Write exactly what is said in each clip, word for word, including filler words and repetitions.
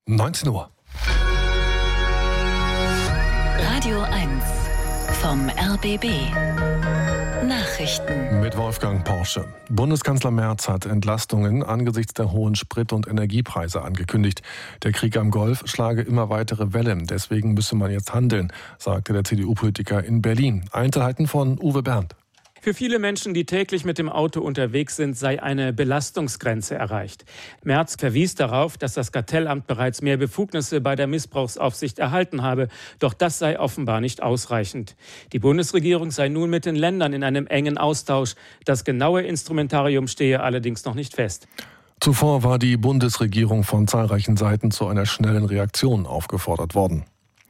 neunzehn Uhr. Radio eins vom R B B. Nachrichten. Mit Wolfgang Porsche. Bundeskanzler Merz hat Entlastungen angesichts der hohen Sprit- und Energiepreise angekündigt. Der Krieg am Golf schlage immer weitere Wellen. Deswegen müsse man jetzt handeln, sagte der C D U-Politiker in Berlin. Einzelheiten von Uwe Berndt. Für viele Menschen, die täglich mit dem Auto unterwegs sind, sei eine Belastungsgrenze erreicht. Merz verwies darauf, dass das Kartellamt bereits mehr Befugnisse bei der Missbrauchsaufsicht erhalten habe. Doch das sei offenbar nicht ausreichend. Die Bundesregierung sei nun mit den Ländern in einem engen Austausch. Das genaue Instrumentarium stehe allerdings noch nicht fest. Zuvor war die Bundesregierung von zahlreichen Seiten zu einer schnellen Reaktion aufgefordert worden.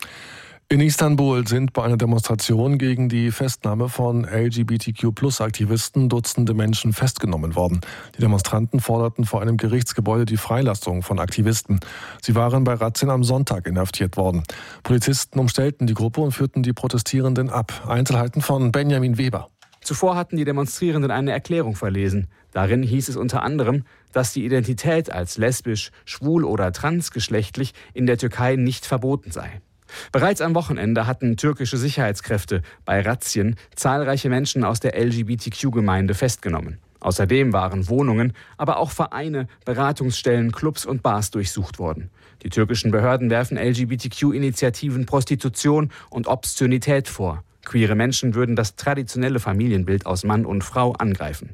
In Istanbul sind bei einer Demonstration gegen die Festnahme von L G B T Q Plus Aktivisten Dutzende Menschen festgenommen worden. Die Demonstranten forderten vor einem Gerichtsgebäude die Freilassung von Aktivisten. Sie waren bei Razzien am Sonntag inhaftiert worden. Polizisten umstellten die Gruppe und führten die Protestierenden ab. Einzelheiten von Benjamin Weber. Zuvor hatten die Demonstrierenden eine Erklärung verlesen. Darin hieß es unter anderem, dass die Identität als lesbisch, schwul oder transgeschlechtlich in der Türkei nicht verboten sei. Bereits am Wochenende hatten türkische Sicherheitskräfte bei Razzien zahlreiche Menschen aus der L G B T Q-Gemeinde festgenommen. Außerdem waren Wohnungen, aber auch Vereine, Beratungsstellen, Clubs und Bars durchsucht worden. Die türkischen Behörden werfen L G B T Q-Initiativen Prostitution und Obszönität vor. Queere Menschen würden das traditionelle Familienbild aus Mann und Frau angreifen.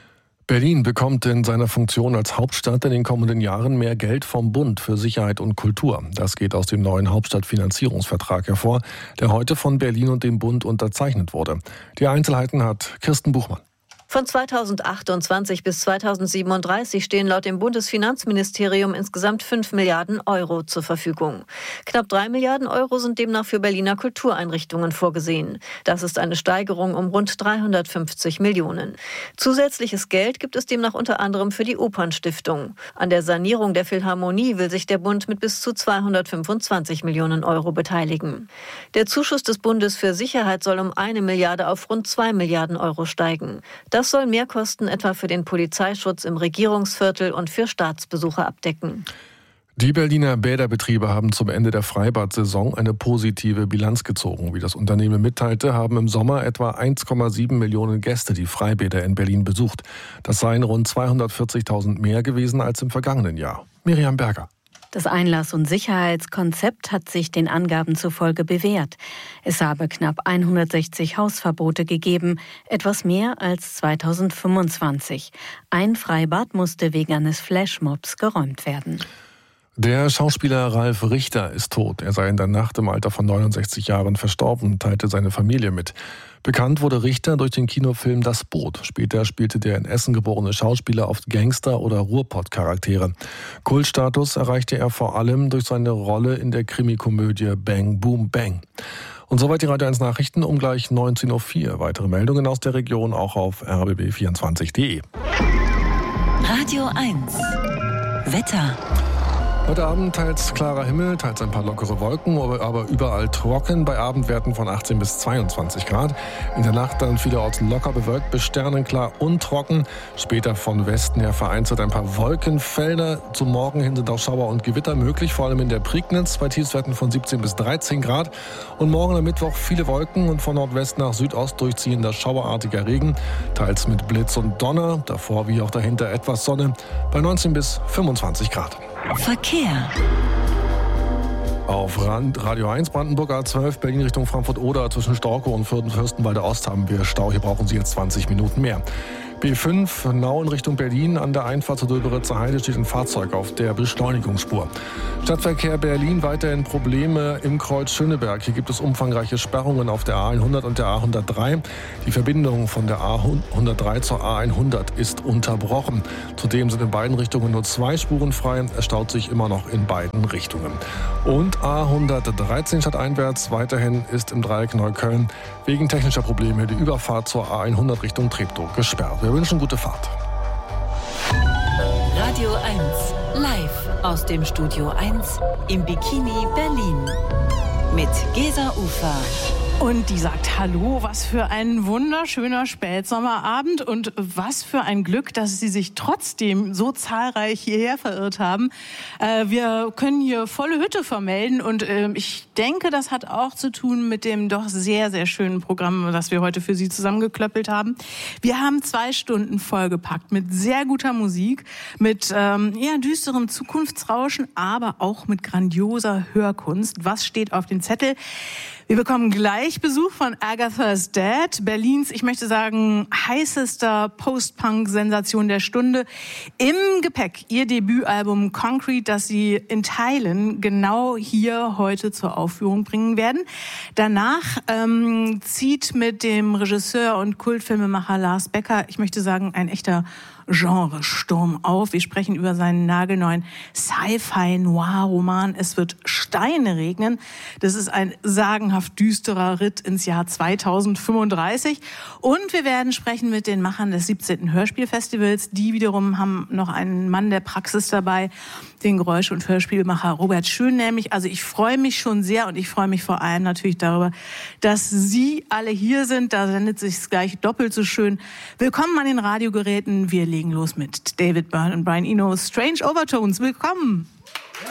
Berlin bekommt in seiner Funktion als Hauptstadt in den kommenden Jahren mehr Geld vom Bund für Sicherheit und Kultur. Das geht aus dem neuen Hauptstadtfinanzierungsvertrag hervor, der heute von Berlin und dem Bund unterzeichnet wurde. Die Einzelheiten hat Kirsten Buchmann. Von zweitausendachtundzwanzig bis zweitausendsiebenunddreißig stehen laut dem Bundesfinanzministerium insgesamt fünf Milliarden Euro zur Verfügung. Knapp drei Milliarden Euro sind demnach für Berliner Kultureinrichtungen vorgesehen. Das ist eine Steigerung um rund dreihundertfünfzig Millionen. Zusätzliches Geld gibt es demnach unter anderem für die Opernstiftung. An der Sanierung der Philharmonie will sich der Bund mit bis zu zweihundertfünfundzwanzig Millionen Euro beteiligen. Der Zuschuss des Bundes für Sicherheit soll um eine Milliarde auf rund zwei Milliarden Euro steigen. Das soll Mehrkosten etwa für den Polizeischutz im Regierungsviertel und für Staatsbesucher abdecken. Die Berliner Bäderbetriebe haben zum Ende der Freibad-Saison eine positive Bilanz gezogen. Wie das Unternehmen mitteilte, haben im Sommer etwa eins Komma sieben Millionen Gäste die Freibäder in Berlin besucht. Das seien rund zweihundertvierzigtausend mehr gewesen als im vergangenen Jahr. Miriam Berger. Das Einlass- und Sicherheitskonzept hat sich den Angaben zufolge bewährt. Es habe knapp hundertsechzig Hausverbote gegeben, etwas mehr als zweitausendfünfundzwanzig. Ein Freibad musste wegen eines Flashmobs geräumt werden. Der Schauspieler Ralf Richter ist tot. Er sei in der Nacht im Alter von neunundsechzig Jahren verstorben, teilte seine Familie mit. Bekannt wurde Richter durch den Kinofilm Das Boot. Später spielte der in Essen geborene Schauspieler oft Gangster- oder Ruhrpott-Charaktere. Kultstatus erreichte er vor allem durch seine Rolle in der Krimikomödie Bang Boom Bang. Und soweit die Radio eins Nachrichten um gleich neunzehn Uhr vier. Weitere Meldungen aus der Region auch auf r b b vierundzwanzig punkt d e. Radio eins Wetter. Heute Abend teils klarer Himmel, teils ein paar lockere Wolken, aber überall trocken bei Abendwerten von achtzehn bis zweiundzwanzig Grad. In der Nacht dann vielerorts locker bewölkt bis sternenklar und trocken. Später von Westen her vereinzelt ein paar Wolkenfelder. Zum Morgen hin sind auch Schauer und Gewitter möglich, vor allem in der Prignitz bei Tiefstwerten von siebzehn bis dreizehn Grad. Und morgen am Mittwoch viele Wolken und von Nordwest nach Südost durchziehender schauerartiger Regen, teils mit Blitz und Donner, davor wie auch dahinter etwas Sonne, bei neunzehn bis fünfundzwanzig Grad. Verkehr. Auf Radio eins Brandenburg A zwölf Berlin Richtung Frankfurt-Oder zwischen Storkow und Fürstenwalder Ost haben wir Stau. Hier brauchen Sie jetzt zwanzig Minuten mehr. B fünf, Nau in Richtung Berlin. An der Einfahrt zur Dülberitzer Heide steht ein Fahrzeug auf der Beschleunigungsspur. Stadtverkehr Berlin, weiterhin Probleme im Kreuz Schöneberg. Hier gibt es umfangreiche Sperrungen auf der A hundert und der A hundertdrei. Die Verbindung von der A hundertdrei zur A hundert ist unterbrochen. Zudem sind in beiden Richtungen nur zwei Spuren frei. Es staut sich immer noch in beiden Richtungen. Und A hundertdreizehn stadteinwärts. Weiterhin ist im Dreieck Neukölln wegen technischer Probleme die Überfahrt zur A hundert Richtung Treptow gesperrt. Wir wünschen gute Fahrt. Radio eins live aus dem Studio eins im Bikini Berlin mit Gesa Ufer. Und die sagt, hallo, was für ein wunderschöner Spätsommerabend und was für ein Glück, dass Sie sich trotzdem so zahlreich hierher verirrt haben. Äh, wir können hier volle Hütte vermelden und äh, ich denke, das hat auch zu tun mit dem doch sehr, sehr schönen Programm, das wir heute für Sie zusammengeklöppelt haben. Wir haben zwei Stunden vollgepackt mit sehr guter Musik, mit ähm, eher düsterem Zukunftsrauschen, aber auch mit grandioser Hörkunst. Was steht auf dem Zettel? Wir bekommen gleich Besuch von Agatha's Dad, Berlins, ich möchte sagen, heißester Post-Punk-Sensation der Stunde. Im Gepäck ihr Debütalbum Concrete, das sie in Teilen genau hier heute zur Aufführung bringen werden. Danach ähm, zieht mit dem Regisseur und Kultfilmemacher Lars Becker, ich möchte sagen, ein echter Genresturm auf. Wir sprechen über seinen nagelneuen Sci-Fi-Noir-Roman Es wird Steine regnen. Das ist ein sagenhaft düsterer Ritt ins Jahr zweitausendfünfunddreißig. Und wir werden sprechen mit den Machern des siebzehnten Hörspielfestivals. Die wiederum haben noch einen Mann der Praxis dabei, den Geräusch- und Hörspielmacher Robert Schön nämlich. Also ich freue mich schon sehr und ich freue mich vor allem natürlich darüber, dass Sie alle hier sind. Da sendet sich's gleich doppelt so schön. Willkommen an den Radiogeräten. Wir legen los mit David Byrne und Brian Eno. Strange Overtones. Willkommen.